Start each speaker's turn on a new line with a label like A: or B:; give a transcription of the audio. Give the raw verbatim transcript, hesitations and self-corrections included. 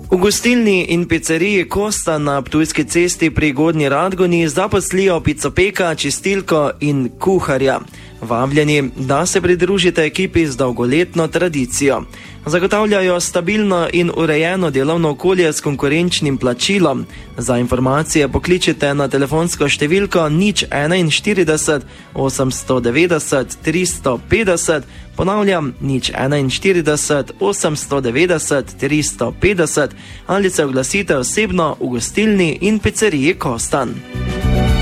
A: V gostilni in pizzeriji Kosta na Ptujski cesti pri Gornji Radgoni zaposlijo picopeka, čistilko in kuharja. Vabljeni, da se pridružite ekipi z dolgoletno tradicijo. Zagotavljajo stabilno in urejeno delovno okolje s konkurenčnim plačilom. Za informacije pokličite na telefonsko številko nič enainštirideset, osemsto devetdeset, tristo petdeset, ponavljam nič enainštirideset, osemsto devetdeset, tristo petdeset ali se oglasite osebno v gostilni in pizzeriji Kostan.